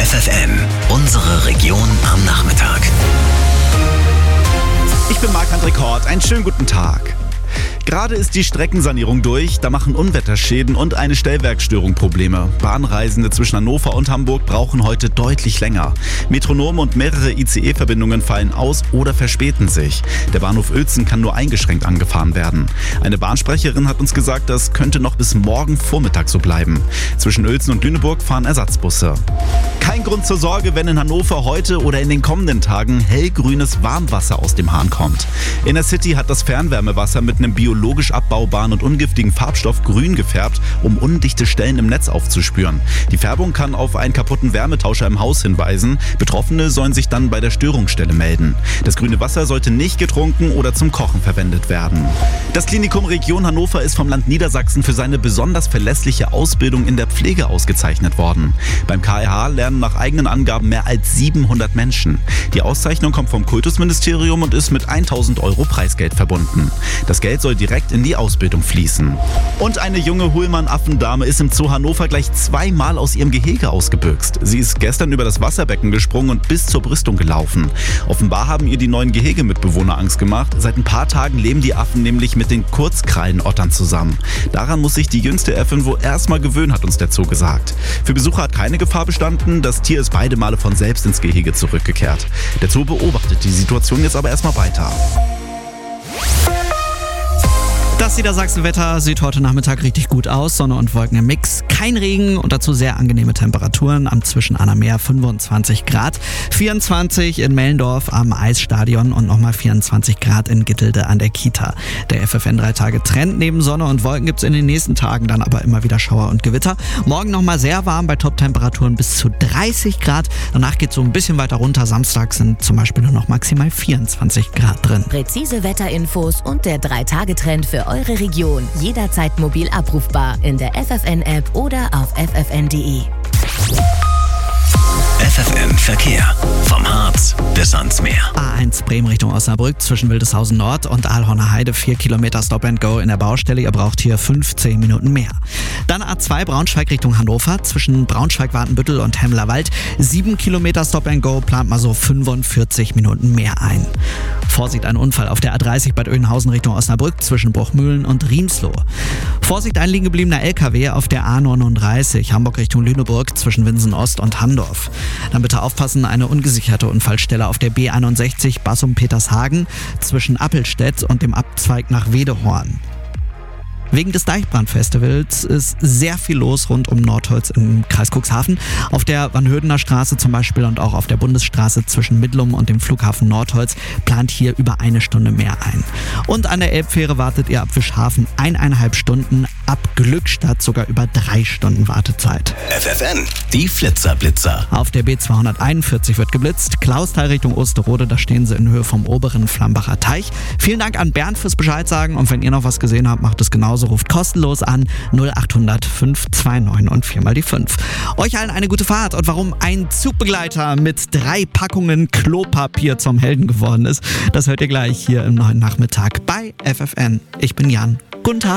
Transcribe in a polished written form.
FFN, unsere Region am Nachmittag. Ich bin Marc-André Kort, einen schönen guten Tag. Gerade ist die Streckensanierung durch, da machen Unwetterschäden und eine Stellwerksstörung Probleme. Bahnreisende zwischen Hannover und Hamburg brauchen heute deutlich länger. Metronome und mehrere ICE-Verbindungen fallen aus oder verspäten sich. Der Bahnhof Uelzen kann nur eingeschränkt angefahren werden. Eine Bahnsprecherin hat uns gesagt, das könnte noch bis morgen Vormittag so bleiben. Zwischen Uelzen und Lüneburg fahren Ersatzbusse. Kein Grund zur Sorge, wenn in Hannover heute oder in den kommenden Tagen hellgrünes Warmwasser aus dem Hahn kommt. In der City hat das Fernwärmewasser mit einem biologisch abbaubaren und ungiftigen Farbstoff grün gefärbt, um undichte Stellen im Netz aufzuspüren. Die Färbung kann auf einen kaputten Wärmetauscher im Haus hinweisen. Betroffene sollen sich dann bei der Störungsstelle melden. Das grüne Wasser sollte nicht getrunken oder zum Kochen verwendet werden. Das Klinikum Region Hannover ist vom Land Niedersachsen für seine besonders verlässliche Ausbildung in der Pflege ausgezeichnet worden. Beim KRH lernen nach eigenen Angaben mehr als 700 Menschen. Die Auszeichnung kommt vom Kultusministerium und ist mit 1.000 € Preisgeld verbunden. Das Geld soll direkt in die Ausbildung fließen. Und eine junge Hullmann-Affendame ist im Zoo Hannover gleich zweimal aus ihrem Gehege ausgebüxt. Sie ist gestern über das Wasserbecken gesprungen und bis zur Brüstung gelaufen. Offenbar haben ihr die neuen Gehegemitbewohner Angst gemacht. Seit ein paar Tagen leben die Affen nämlich mit den Kurzkrallenottern zusammen. Daran muss sich die jüngste Äffin wohl erstmal gewöhnen, hat uns der Zoo gesagt. Für Besucher hat keine Gefahr bestanden. Das Tier ist beide Male von selbst ins Gehege zurückgekehrt. Der Zoo beobachtet die Situation jetzt aber erstmal weiter. Das Niedersachsen-Wetter sieht heute Nachmittag richtig gut aus. Sonne und Wolken im Mix. Kein Regen und dazu sehr angenehme Temperaturen. Am Zwischen-Anner Meer 25 Grad. 24 in Mellendorf am Eisstadion und nochmal 24 Grad in Gittelde an der Kita. Der FFN 3 Tage Trend. Neben Sonne und Wolken gibt es in den nächsten Tagen dann aber immer wieder Schauer und Gewitter. Morgen nochmal sehr warm bei Top-Temperaturen bis zu 30 Grad. Danach geht es so ein bisschen weiter runter. Samstag sind zum Beispiel nur noch maximal 24 Grad drin. Präzise Wetterinfos und der 3 Tage Trend für eure Region. Jederzeit mobil abrufbar in der FFN-App oder auf ffn.de. FFN Verkehr. Vom Harz bis ans Meer. A1 Bremen Richtung Osnabrück zwischen Wildeshausen Nord und Aalhorner Heide 4 Kilometer Stop and Go in der Baustelle. Ihr braucht hier 15 Minuten mehr. Dann A2 Braunschweig Richtung Hannover zwischen Braunschweig-Wartenbüttel und Hemmerwald 7 Kilometer Stop and Go, plant mal so 45 Minuten mehr ein. Vorsicht, ein Unfall auf der A30 Bad Oeynhausen Richtung Osnabrück zwischen Bruchmühlen und Riemsloh. Vorsicht, ein liegen gebliebener LKW auf der A39 Hamburg Richtung Lüneburg zwischen Winsen Ost und Handorf. Dann bitte aufpassen, eine ungesicherte Unfallstelle auf der B61 Bassum-Petershagen zwischen Appelstedt und dem Abzweig nach Wedehorn. Wegen des Deichbrandfestivals ist sehr viel los rund um Nordholz im Kreis Cuxhaven. Auf der Vanhödener Straße zum Beispiel und auch auf der Bundesstraße zwischen Midlum und dem Flughafen Nordholz plant hier über 1 Stunde mehr ein. Und an der Elbfähre wartet ihr ab Fischhafen 1,5 Stunden, ab Glückstadt sogar über 3 Stunden Wartezeit. FFN, die Flitzer-Blitzer. Auf der B241 wird geblitzt. Klausthal Richtung Osterode, da stehen sie in Höhe vom oberen Flambacher Teich. Vielen Dank an Bernd fürs Bescheid sagen und wenn ihr noch was gesehen habt, macht es genauso. Ruft kostenlos an 0800 529 und 4 mal die 5. Euch allen eine gute Fahrt und warum ein Zugbegleiter mit 3 Packungen Klopapier zum Helden geworden ist, das hört ihr gleich hier im neuen Nachmittag bei FFN. Ich bin Jan. Guten Tag.